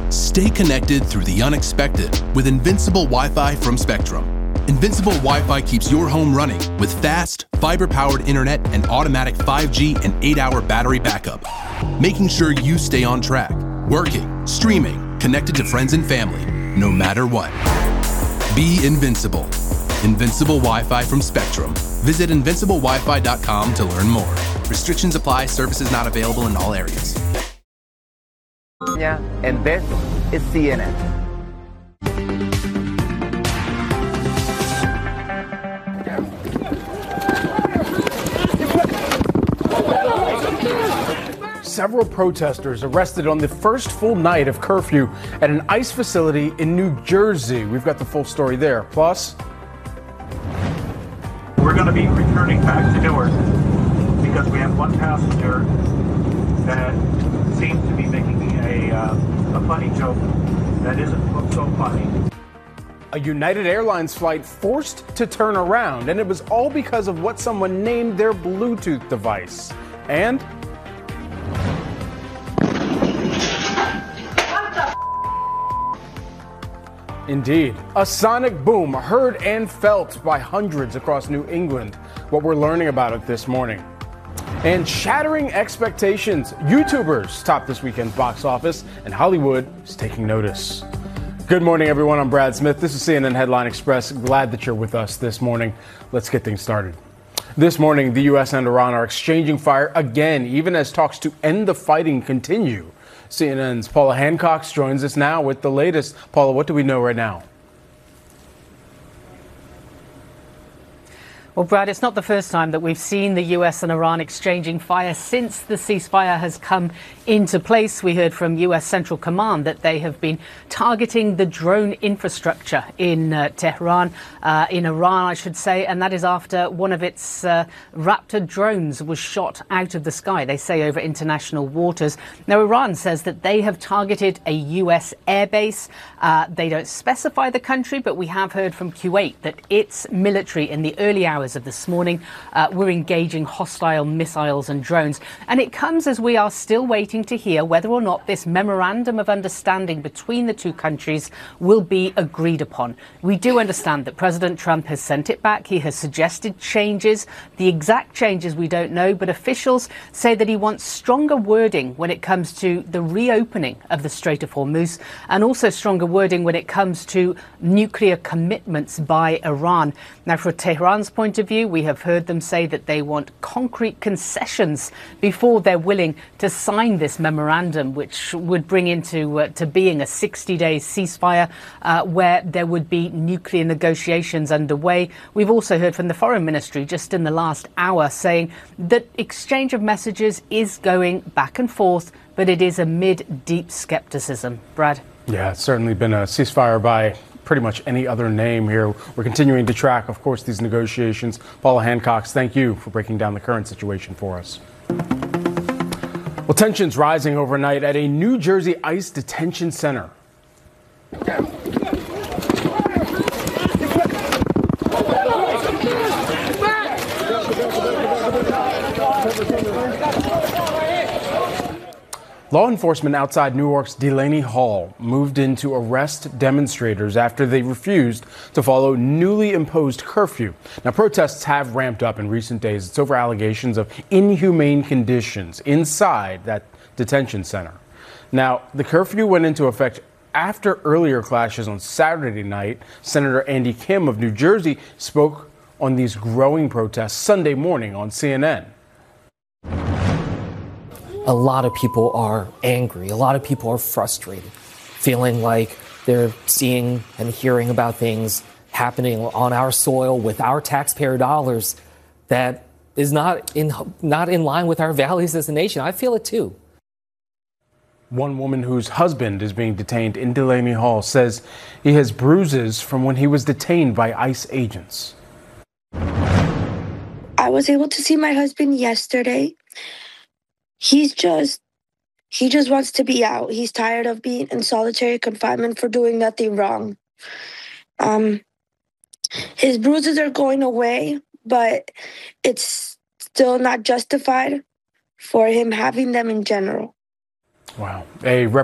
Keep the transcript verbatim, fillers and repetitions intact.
Stay connected through the unexpected with Invincible Wi-Fi from Spectrum. Invincible Wi-Fi keeps your home running with fast, fiber-powered internet and automatic five G and eight-hour battery backup, making sure you stay on track, working, streaming, connected to friends and family, no matter what. Be invincible. Invincible Wi-Fi from Spectrum. Visit invincible wi fi dot com to learn more. Restrictions apply. Services not available in all areas. Yeah, and this is C N N. Several protesters arrested on the first full night of curfew at an ICE facility in New Jersey. We've got the full story there. Plus, we're going to be returning back to Newark because we have one passenger that seems to be making a, uh, a funny joke that isn't so funny. A United Airlines flight forced to turn around, and it was all because of what someone named their Bluetooth device. And indeed, a sonic boom heard and felt by hundreds across New England. What we're learning about it this morning. And shattering expectations. YouTubers top this weekend's box office, and Hollywood is taking notice. Good morning, everyone. I'm Brad Smith. This is C N N Headline Express. Glad that you're with us this morning. Let's get things started. This morning, the U S and Iran are exchanging fire again, even as talks to end the fighting continue. C N N's Paula Hancock joins us now with the latest. Paula, what do we know right now? Well, Brad, it's not the first time that we've seen the U S and Iran exchanging fire since the ceasefire has come into place. We heard from U S Central Command that they have been targeting the drone infrastructure in uh, Tehran, uh, in Iran, I should say, and that is after one of its uh, Raptor drones was shot out of the sky, they say, over international waters. Now, Iran says that they have targeted a U S airbase. Uh, they don't specify the country, but we have heard from Kuwait that its military in the early hours of this morning uh, were engaging hostile missiles and drones. And it comes as we are still waiting to hear whether or not this memorandum of understanding between the two countries will be agreed upon. We do understand that President Trump has sent it back. He has suggested changes. The exact changes we don't know, but officials say that he wants stronger wording when it comes to the reopening of the Strait of Hormuz, and also stronger wording when it comes to nuclear commitments by Iran. Now, for Tehran's point of view, we have heard them say that they want concrete concessions before they're willing to sign this memorandum, which would bring into uh, to being a sixty-day ceasefire uh, where there would be nuclear negotiations underway. We've also heard from the Foreign Ministry just in the last hour saying that exchange of messages is going back and forth, but it is amid deep skepticism. Brad? Yeah, it's certainly been a ceasefire by pretty much any other name here. We're continuing to track, of course, these negotiations. Paula Hancock, thank you for breaking down the current situation for us. Well, tensions rising overnight at a New Jersey ICE detention center. Law enforcement outside Newark's Delaney Hall moved in to arrest demonstrators after they refused to follow newly imposed curfew. Now, protests have ramped up in recent days. It's over allegations of inhumane conditions inside that detention center. Now, the curfew went into effect after earlier clashes on Saturday night. Senator Andy Kim of New Jersey spoke on these growing protests Sunday morning on C N N. A lot of people are angry. A lot of people are frustrated, feeling like they're seeing and hearing about things happening on our soil with our taxpayer dollars that is not in not in line with our values as a nation. I feel it, too. One woman whose husband is being detained in Delaney Hall says he has bruises from when he was detained by ICE agents. I was able to see my husband yesterday. He's just, he just wants to be out. He's tired of being in solitary confinement for doing nothing wrong. Um, his bruises are going away, but it's still not justified for him having them in general. Wow. A